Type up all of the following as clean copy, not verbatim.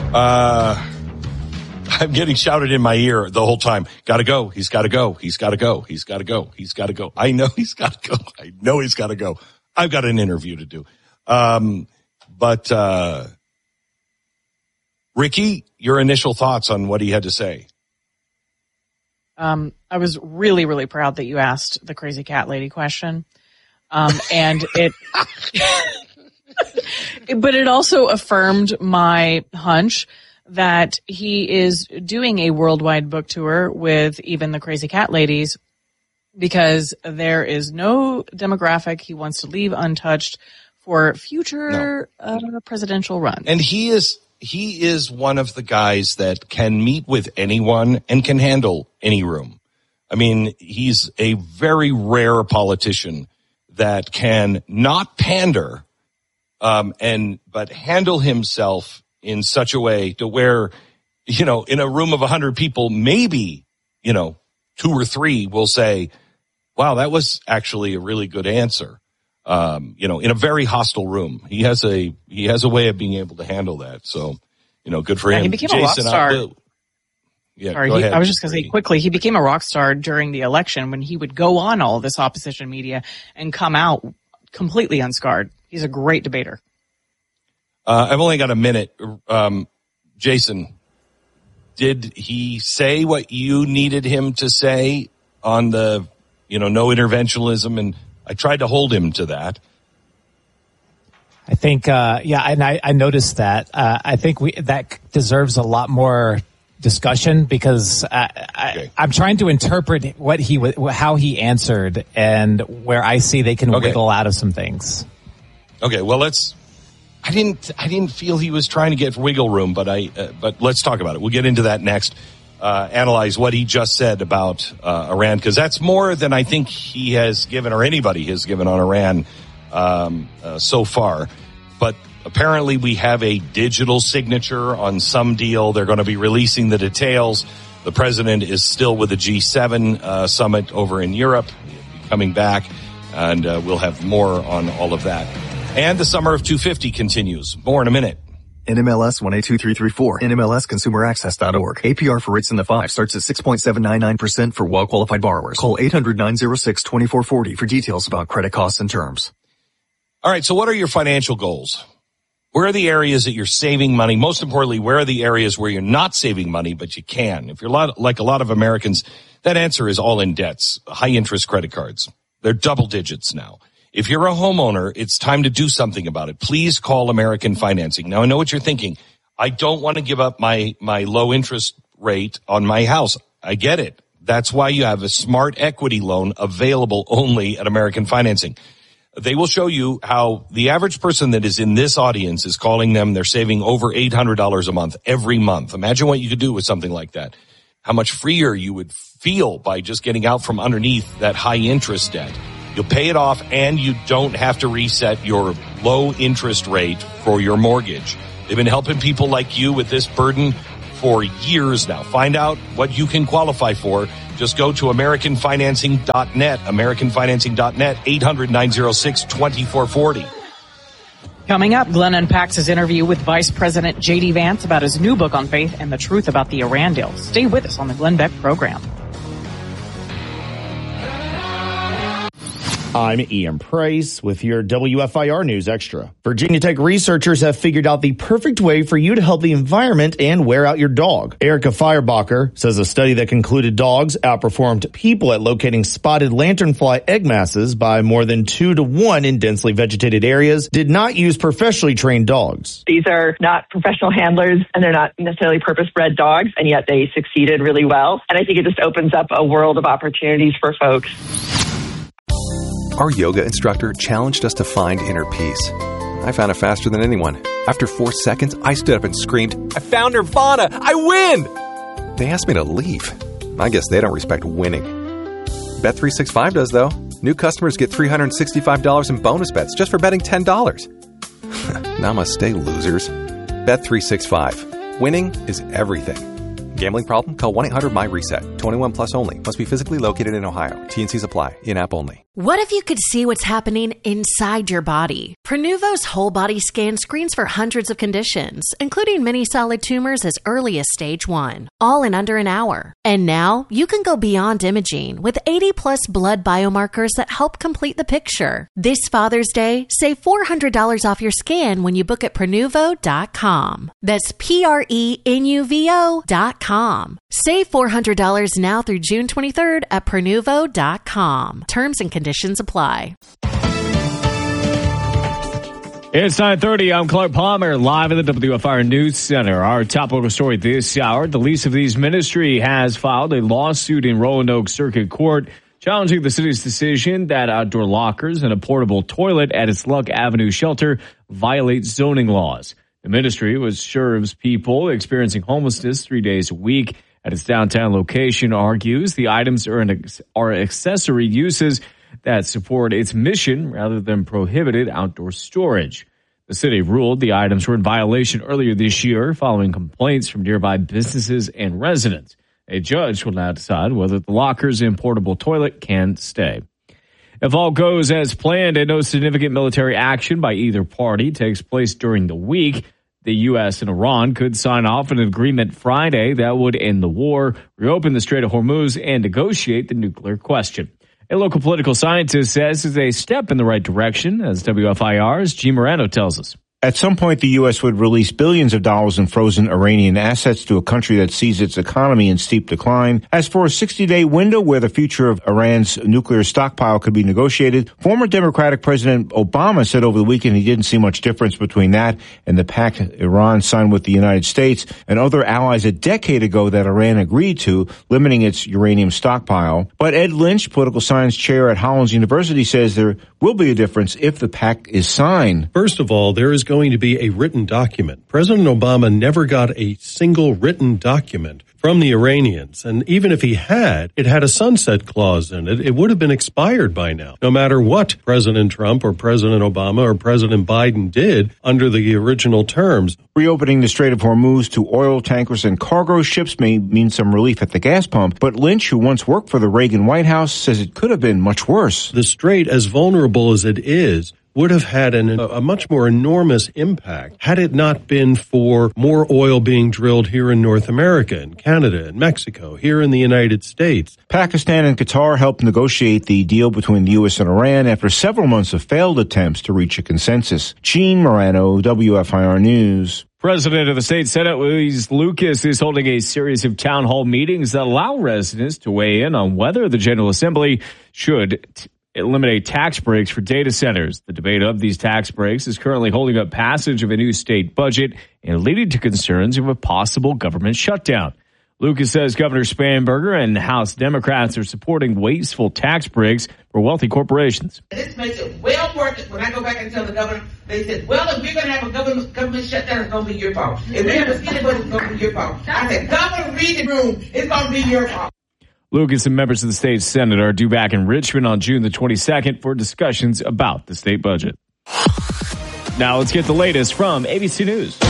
I'm getting shouted in my ear the whole time. Gotta go. He's gotta go. He's gotta go. He's gotta go. He's gotta go. I know he's gotta go. I know he's gotta go. I've got an interview to do. But Ricky, your initial thoughts on what he had to say? I was really, really proud that you asked the crazy cat lady question. And it, but it also affirmed my hunch that he is doing a worldwide book tour with even the crazy cat ladies, because there is no demographic he wants to leave untouched for future presidential runs. And he is one of the guys that can meet with anyone and can handle any room. I mean, he's a very rare politician that can not pander, but handle himself in such a way to where, in a room of 100 people, maybe, 2 or 3 will say, wow, that was actually a really good answer. In a very hostile room. He has a way of being able to handle that. So, good for him. He became a rock star. Go ahead. I was just going to say quickly, he became a rock star during the election when he would go on all this opposition media and come out completely unscarred. He's a great debater. I've only got a minute. Jason, did he say what you needed him to say on the, no interventionism? And I tried to hold him to that. I think, and I noticed that. I think that deserves a lot more discussion, because I'm trying to interpret how he answered, and where I see they can wiggle out of some things. Okay, well, I didn't feel he was trying to get wiggle room, but let's talk about it. We'll get into that next. Analyze what he just said about Iran, because that's more than I think he has given, or anybody has given, on Iran so far. But apparently we have a digital signature on some deal. They're going to be releasing the details. The president is still with the G7 summit over in Europe. He'll be coming back, and we'll have more on all of that. And the summer of 250 continues. More in a minute. NMLS 182334. NMLSConsumerAccess.org. APR for rates in the 5 starts at 6.799% for well-qualified borrowers. Call 800-906-2440 for details about credit costs and terms. All right, so what are your financial goals? Where are the areas that you're saving money? Most importantly, where are the areas where you're not saving money, but you can? If you're like a lot of Americans, that answer is all in debts, high-interest credit cards. They're double digits now. If you're a homeowner, it's time to do something about it. Please call American Financing. Now, I know what you're thinking. I don't want to give up my low interest rate on my house. I get it. That's why you have a smart equity loan available only at American Financing. They will show you how the average person that is in this audience is calling them. They're saving over $800 a month every month. Imagine what you could do with something like that. How much freer you would feel by just getting out from underneath that high interest debt. You'll pay it off, and you don't have to reset your low interest rate for your mortgage. They've been helping people like you with this burden for years now. Find out what you can qualify for. Just go to AmericanFinancing.net, AmericanFinancing.net, 800-906-2440. Coming up, Glenn unpacks his interview with Vice President J.D. Vance about his new book on faith and the truth about the Iran deal. Stay with us on the Glenn Beck program. I'm Ian Price with your WFIR News Extra. Virginia Tech researchers have figured out the perfect way for you to help the environment and wear out your dog. Erica Feuerbacher says a study that concluded dogs outperformed people at locating spotted lanternfly egg masses by more than 2 to 1 in densely vegetated areas did not use professionally trained dogs. These are not professional handlers, and they're not necessarily purpose-bred dogs, and yet they succeeded really well. And I think it just opens up a world of opportunities for folks. Our yoga instructor challenged us to find inner peace. I found it faster than anyone. After 4 seconds, I stood up and screamed, "I found Nirvana! I win!" They asked me to leave. I guess they don't respect winning. Bet365 does, though. New customers get $365 in bonus bets just for betting $10. Namaste, losers. Bet365. Winning is everything. Gambling problem? Call 1-800-MY-RESET. 21 plus only. Must be physically located in Ohio. T&Cs apply. In-app only. What if you could see what's happening inside your body? Prenuvo's whole body scan screens for hundreds of conditions, including many solid tumors as early as stage 1, all in under an hour. And now you can go beyond imaging with 80 plus blood biomarkers that help complete the picture. This Father's Day, save $400 off your scan when you book at Prenuvo.com. That's Prenuvo.com. Save $400 now through June 23rd at Prenuvo.com. Terms and conditions apply. It's 9:30. I'm Clark Palmer, live at the WFIR News Center. Our top local story this hour: the Least of These Ministry has filed a lawsuit in Roanoke Circuit Court challenging the city's decision that outdoor lockers and a portable toilet at its Luck Avenue shelter violate zoning laws. The ministry, which serves people experiencing homelessness 3 days a week at its downtown location, argues the items are accessory uses that support its mission rather than prohibited outdoor storage. The city ruled the items were in violation earlier this year following complaints from nearby businesses and residents. A judge will now decide whether the lockers and portable toilet can stay. If all goes as planned and no significant military action by either party takes place during the week, the U.S. and Iran could sign off an agreement Friday that would end the war, reopen the Strait of Hormuz, and negotiate the nuclear question. A local political scientist says it's a step in the right direction, as WFIR's G. Morano tells us. At some point, the U.S. would release billions of dollars in frozen Iranian assets to a country that sees its economy in steep decline. As for a 60-day window where the future of Iran's nuclear stockpile could be negotiated, former Democratic President Obama said over the weekend he didn't see much difference between that and the pact Iran signed with the United States and other allies a decade ago that Iran agreed to, limiting its uranium stockpile. But Ed Lynch, political science chair at Hollins University, says there will be a difference if the pact is signed. First of all, there is going to be a written document. President Obama never got a single written document from the Iranians. And even if he had, it had a sunset clause in it. It would have been expired by now, no matter what President Trump or President Obama or President Biden did under the original terms. Reopening the Strait of Hormuz to oil tankers and cargo ships may mean some relief at the gas pump, but Lynch, who once worked for the Reagan White House, says it could have been much worse. The strait, as vulnerable as it is, would have had a much more enormous impact had it not been for more oil being drilled here in North America, in Canada, and Mexico, here in the United States. Pakistan and Qatar helped negotiate the deal between the U.S. and Iran after several months of failed attempts to reach a consensus. Gene Morano, WFIR News. President of the State Senate, Louise Lucas, is holding a series of town hall meetings that allow residents to weigh in on whether the General Assembly should eliminate tax breaks for data centers. The debate of these tax breaks is currently holding up passage of a new state budget and leading to concerns of a possible government shutdown. Lucas says Governor Spanberger and House Democrats are supporting wasteful tax breaks for wealthy corporations. This makes it well worth it. When I go back and tell the governor, they said, well, if we're going to have a government shutdown, it's going to be your fault. If we have a city budget, it's going to be your fault. I said, Governor, read the room. It's going to be your fault. Lucas and members of the state Senate are due back in Richmond on June the 22nd for discussions about the state budget. Now let's get the latest from ABC News.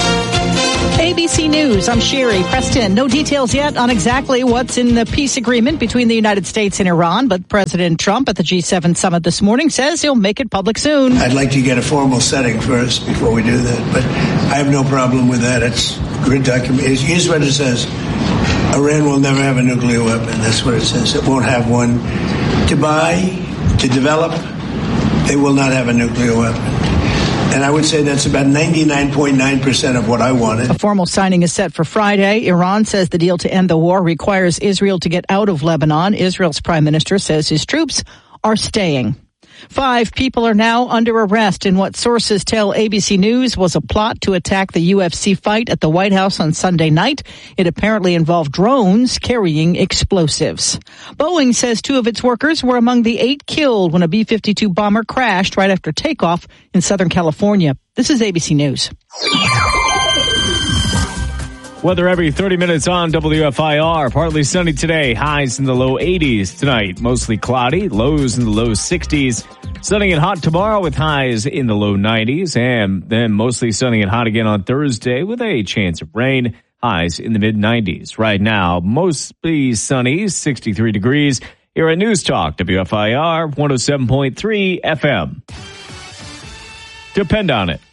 ABC News, I'm Sherry Preston. No details yet on exactly what's in the peace agreement between the United States and Iran, but President Trump at the G7 summit this morning says he'll make it public soon. I'd like to get a formal setting first before we do that, but I have no problem with that. It's good document. Here's what it says. Iran will never have a nuclear weapon. That's what it says. It won't have one to buy, to develop. They will not have a nuclear weapon. And I would say that's about 99.9% of what I wanted. A formal signing is set for Friday. Iran says the deal to end the war requires Israel to get out of Lebanon. Israel's prime minister says his troops are staying. 5 people are now under arrest in what sources tell ABC News was a plot to attack the UFC fight at the White House on Sunday night. It apparently involved drones carrying explosives. Boeing says 2 of its workers were among the 8 killed when a B-52 bomber crashed right after takeoff in Southern California. This is ABC News. Weather every 30 minutes on WFIR. Partly sunny today. Highs in the low 80s tonight. Mostly cloudy. Lows in the low 60s. Sunny and hot tomorrow with highs in the low 90s. And then mostly sunny and hot again on Thursday with a chance of rain. Highs in the mid 90s. Right now, mostly sunny, 63 degrees. here at News Talk, WFIR 107.3 FM. Depend on it.